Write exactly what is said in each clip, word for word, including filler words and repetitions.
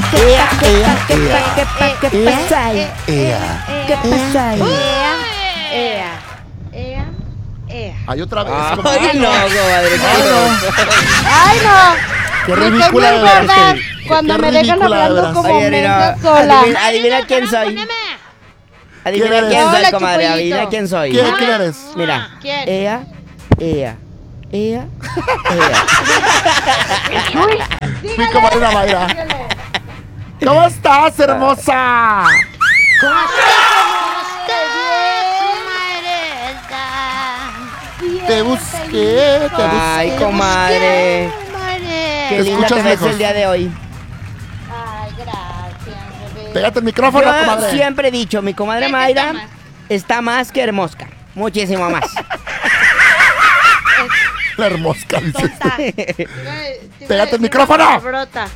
Ea, ea, ea. ¿Qué pasa ahí? Ea. ¿Qué pasa ahí? Ea, ea, ea, ea. Ay, otra vez. Ay, comadre. no, comadre. Ay, no. ¡Ay, no! Qué Me ridícula estoy de muy gorda veras. cuando Qué me dejan ridícula de hablando veras. como Oye, Rina, mensa sola. adivina, adivina quién soy. Adivina ¿Quién quién eres? soy, Hola, comadre. Chupollito. Adivina quién soy. ¿Quién, quién eres? Mira. ¿Quién? Ea, ea, ea, ea. Mi comadre Mayra. ¿Cómo estás, hermosa? Te busqué, te busqué. Ay, comadre. Qué Te linda te escuchas ves lejos. el día de hoy. Ay, gracias, bebé. Pégate el micrófono, Yo comadre. siempre he dicho, mi comadre ¿Qué, qué Mayra está más? está más que hermosa. Muchísimo más. La hermosca, dices. Tonta. Te iba a- te iba a Pégate el decir micrófono. una palabrota.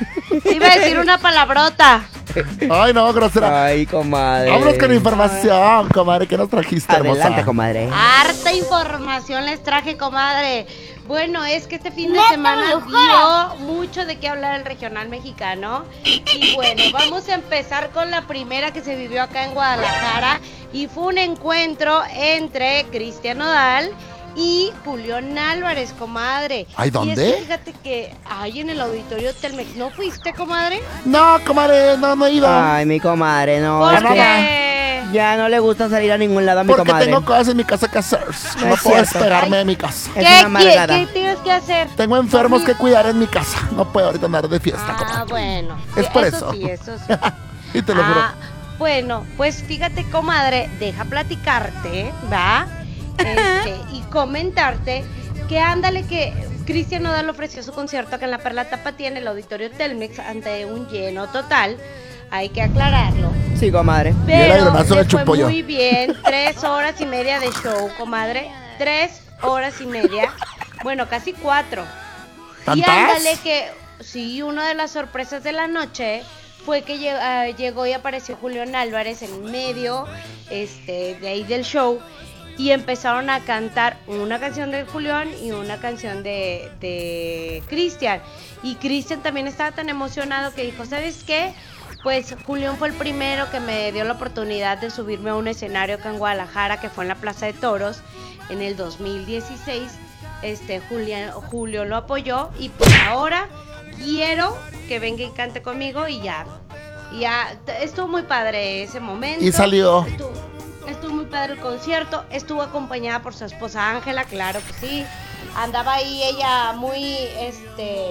Te iba a decir una palabrota. Ay, no, grosera. Ay, comadre. Vámonos con información, comadre. ¿Qué nos trajiste, hermosa? Adelante, comadre. Harta información les traje, comadre. Bueno, es que este fin de semana dio mucho de qué hablar el regional mexicano. Y bueno, vamos a empezar con la primera que se vivió acá en Guadalajara. Y fue un encuentro entre Cristian Nodal y Julián Álvarez, comadre. Ay, ¿dónde? Y es que fíjate que hay en el auditorio Telmex. ¿No fuiste, comadre? No, comadre, no, no he ido. Ay, mi comadre, no. ¿Por es que qué? ya no le gusta salir a ningún lado a mi Porque comadre. tengo cosas en mi casa que hacer. No No es puedo cierto. despegarme de mi casa. Es ¿Qué, una qué, amargada. qué tienes que hacer? Tengo enfermos que Dormir. cuidar en mi casa. No puedo ahorita andar de fiesta, Ah, comadre. bueno. Es Sí, por eso. sí, eso sí. Y te lo juro. Ah, bueno, pues fíjate, comadre, deja platicarte, ¿va? Este, y comentarte que ándale que Cristian Nodal ofreció su concierto acá en la Perla Tapatía en el auditorio Telmex ante un lleno total. Hay que aclararlo. Sí, comadre. Y el Pero aeronazo le le fue chupó yo. muy bien, tres horas y media de show, comadre. Tres horas y media. Bueno, casi cuatro. Y ¿Tantas? ándale que, sí, una de las sorpresas de la noche fue que lleg- ah, llegó y apareció Julián Álvarez en medio este, de ahí del show y empezaron a cantar una canción de Julián y una canción de, de Cristian. Y Cristian también estaba tan emocionado que dijo, ¿sabes qué? Pues Julián fue el primero que me dio la oportunidad de subirme a un escenario acá en Guadalajara, que fue en la Plaza de Toros en el dos mil dieciséis. Este, Julián, Julio lo apoyó y pues ahora quiero que venga y cante conmigo y ya. Y ya t- estuvo muy padre ese momento. Y salió. Estuvo, estuvo muy padre el concierto. Estuvo acompañada por su esposa Ángela, claro que sí. Andaba ahí ella muy este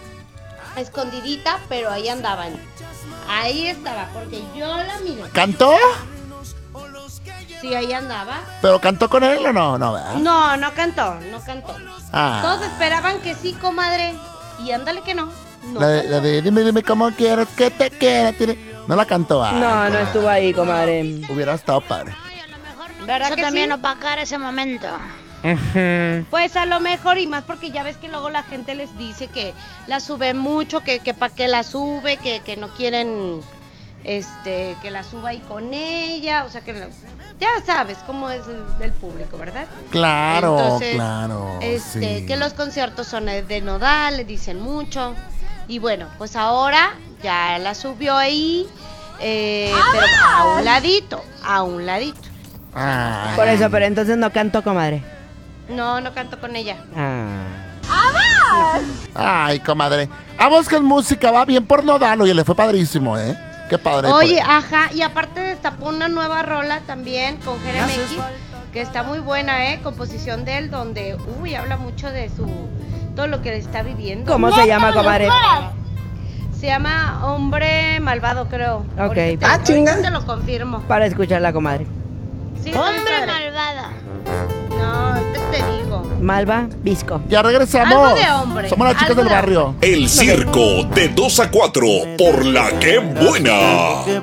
escondidita, pero ahí andaban. Ahí estaba, porque yo la miré. ¿Cantó? Sí, ahí andaba. ¿Pero cantó con él o no? No, ¿verdad? No, no cantó, no cantó. Ah. Todos esperaban que sí, comadre. Y ándale que no. No La de, cantó. la de dime, dime cómo quieres que te quiera. tiene- No la cantó. Ay, No, no comadre. estuvo ahí, comadre. Hubiera estado padre. ¿Verdad Eso que también sí? opacar ese momento. Pues a lo mejor, y más porque ya ves que luego la gente les dice que la sube mucho, que, que para qué la sube, que, que no quieren este que la suba ahí con ella, o sea que no- ya sabes cómo es el, del público, ¿verdad? Claro, Entonces, claro. Este, sí. que los conciertos son de de Nodal, le dicen mucho. Y bueno, pues ahora ya la subió ahí, eh, pero a un ladito, a un ladito. Ay. Por eso, pero entonces no cantó, comadre. No, no canto con ella. Ah. Ay, comadre. Vamos con música, va bien por Nodal. Oye, le fue padrísimo, ¿eh? Qué padre. Oye, por- ajá, y aparte destapó una nueva rola también con Jeremy X, que está muy buena, ¿eh? Composición de él, donde, uy, habla mucho de su, todo lo que está viviendo. ¿Cómo se llama, comadre? Se llama Hombre Malvado, creo. Ok. Ahorita te- Ah, chinga. ahorita te lo confirmo. Para escucharla, comadre. Sí, está bien Hombre padre. malvada. No, ahorita te digo. Malva, Visco. Ya regresamos. Algo de hombre, Somos las chicas algo del de barrio. El circo de dos a cuatro por la que buena.